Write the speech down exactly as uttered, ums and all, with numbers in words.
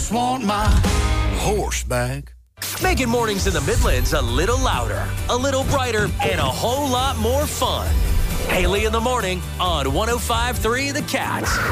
just want my horse back. Making mornings in the Midlands a little louder, a little brighter, and a whole lot more fun. Haley in the morning on one oh five point three The Cat.